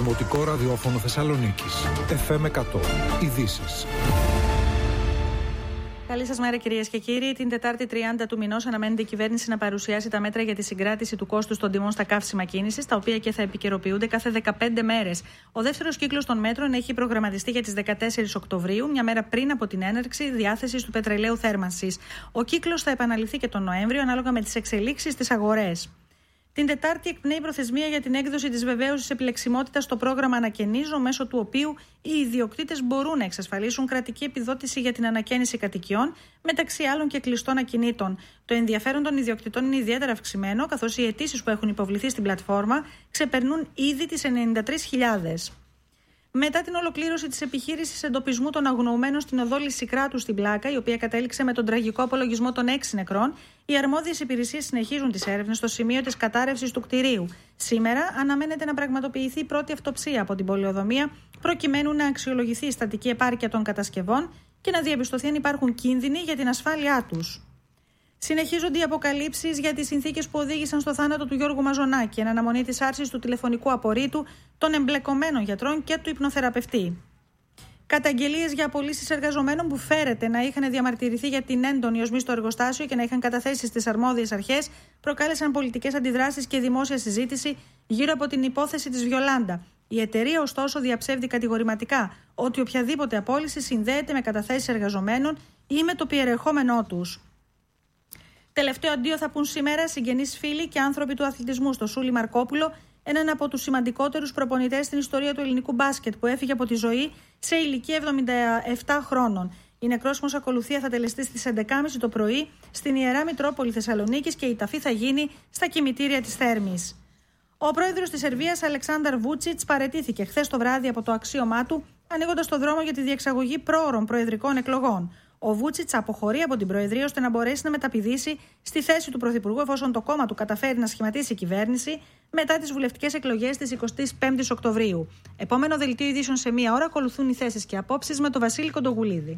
Δημοτικό Ραδιόφωνο Θεσσαλονίκης. FM 100. Ειδήσεις. Καλή σας μέρα, κυρίες και κύριοι. Την Τετάρτη 30 του μηνός αναμένεται η κυβέρνηση να παρουσιάσει τα μέτρα για τη συγκράτηση του κόστους των τιμών στα καύσιμα κίνησης, τα οποία και θα επικαιροποιούνται κάθε 15 μέρες. Ο δεύτερος κύκλος των μέτρων έχει προγραμματιστεί για τις 14 Οκτωβρίου, μια μέρα πριν από την έναρξη διάθεσης του πετρελαίου θέρμανσης. Ο κύκλος θα επαναληφθεί και τον Νοέμβριο, ανάλογα με τις εξελίξεις στις αγορές. Την Τετάρτη εκπνέει η προθεσμία για την έκδοση της βεβαίωσης επιλεξιμότητας στο πρόγραμμα Ανακαινίζω, μέσω του οποίου οι ιδιοκτήτες μπορούν να εξασφαλίσουν κρατική επιδότηση για την ανακαίνιση κατοικιών, μεταξύ άλλων και κλειστών ακινήτων. Το ενδιαφέρον των ιδιοκτητών είναι ιδιαίτερα αυξημένο, καθώς οι αιτήσεις που έχουν υποβληθεί στην πλατφόρμα ξεπερνούν ήδη τις 93.000. Μετά την ολοκλήρωση της επιχείρησης εντοπισμού των αγνοωμένων στην οδό Λυσικράτου στην Πλάκα, η οποία κατέληξε με τον τραγικό απολογισμό των 6 νεκρών, οι αρμόδιες υπηρεσίες συνεχίζουν τις έρευνες στο σημείο της κατάρρευσης του κτηρίου. Σήμερα αναμένεται να πραγματοποιηθεί η πρώτη αυτοψία από την πολεοδομία, προκειμένου να αξιολογηθεί η στατική επάρκεια των κατασκευών και να διαπιστωθεί αν υπάρχουν κίνδυνοι για την ασφάλειά τους. Συνεχίζονται οι αποκαλύψεις για τις συνθήκες που οδήγησαν στο θάνατο του Γιώργου Μαζονάκη, εν αναμονή της άρσης του τηλεφωνικού απορρίτου των εμπλεκομένων γιατρών και του υπνοθεραπευτή. Καταγγελίες για απολύσεις εργαζομένων που φέρεται να είχαν διαμαρτυρηθεί για την έντονη οσμή στο εργοστάσιο και να είχαν καταθέσει στις αρμόδιες αρχές προκάλεσαν πολιτικές αντιδράσεις και δημόσια συζήτηση γύρω από την υπόθεση της Βιολάντα. Η εταιρεία, ωστόσο, διαψεύδει κατηγορηματικά ότι οποιαδήποτε απόλυση συνδέεται με καταθέσεις εργαζομένων ή με το πιερεχόμενό τους. Τελευταίο αντίο θα πουν σήμερα συγγενείς, φίλοι και άνθρωποι του αθλητισμού στο Σούλη Μαρκόπουλο, έναν από τους σημαντικότερους προπονητές στην ιστορία του ελληνικού μπάσκετ, που έφυγε από τη ζωή σε ηλικία 77 χρόνων. Η νεκρόσιμος ακολουθία θα τελεστεί στις 11.30 το πρωί στην Ιερά Μητρόπολη Θεσσαλονίκης και η ταφή θα γίνει στα κημητήρια της Θέρμης. Ο πρόεδρος της Σερβίας, Αλεξάνδαρ Βούτσιτς, παραιτήθηκε χθες το βράδυ από το αξίωμά του, ανοίγοντας το δρόμο για τη διεξαγωγή πρόωρων προεδρικών εκλογών. Ο Βούτσιτς αποχωρεί από την Προεδρία ώστε να μπορέσει να μεταπηδήσει στη θέση του Πρωθυπουργού, εφόσον το κόμμα του καταφέρει να σχηματίσει κυβέρνηση μετά τις βουλευτικές εκλογές της 25ης Οκτωβρίου. Επόμενο δελτίο ειδήσεων σε μία ώρα, ακολουθούν οι θέσεις και απόψεις με τον Βασίλη Κοντογουλίδη.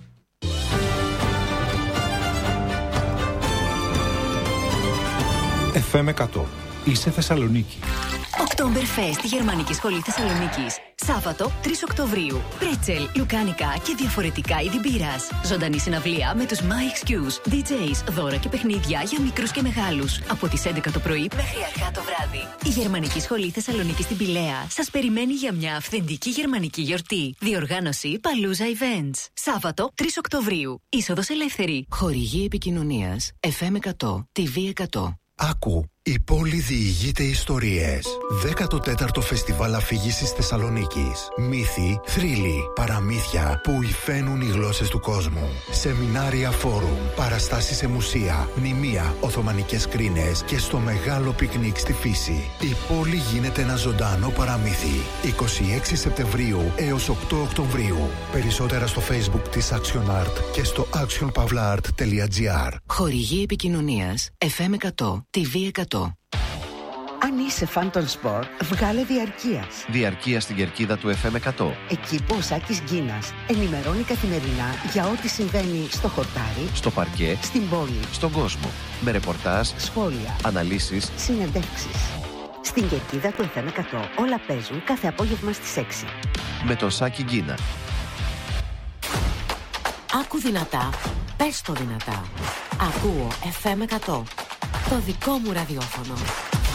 FM 100. Είσαι Θεσσαλονίκη. Oktoberfest στη Γερμανική Σχολή Θεσσαλονίκης. Σάββατο 3 Οκτωβρίου. Πρέτσελ, λουκάνικα και διαφορετικά είδη μπύρας. Ζωντανή συναυλία με τους My Excuse, DJs, δώρα και παιχνίδια για μικρούς και μεγάλους. Από τις 11 το πρωί μέχρι αργά το βράδυ. Η Γερμανική Σχολή Θεσσαλονίκη στην Πηλαία σας περιμένει για μια αυθεντική γερμανική γιορτή. Διοργάνωση Παλούζα Events. Σάββατο 3 Οκτωβρίου. Είσοδος ελεύθερη. Χορηγή επικοινωνίας FM 100, TV 100. Άκου, η πόλη διηγείται ιστορίες. 14ο Φεστιβάλ Αφήγησης Θεσσαλονίκης. Μύθοι, θρύλοι, παραμύθια που υφαίνουν οι γλώσσες του κόσμου. Σεμινάρια, φόρουμ, παραστάσεις σε μουσεία, μνημεία, οθωμανικές κρίνες και στο μεγάλο πικνίκ στη φύση. Η πόλη γίνεται ένα ζωντανό παραμύθι. 26 Σεπτεμβρίου έως 8 Οκτωβρίου. Περισσότερα στο Facebook της Action Art και στο actionpavlaart.gr. Χορηγή επικοινωνίας FM 100, TV 100. Αν είσαι φαν των σπορ, βγάλε διαρκείας. Διαρκεία στην κερκίδα του FM 100. Εκεί που ο Σάκης Γκίνας ενημερώνει καθημερινά για ό,τι συμβαίνει στο χορτάρι, στο παρκέ, στην πόλη, στον κόσμο. Με ρεπορτάζ, σχόλια, αναλύσεις, συνεντεύξεις. Στην κερκίδα του FM 100 όλα παίζουν κάθε απόγευμα στις 6. Με τον Σάκη Γκίνα. Άκου δυνατά, πες το δυνατά. Ακούω FM 100. Το δικό μου ραδιόφωνο.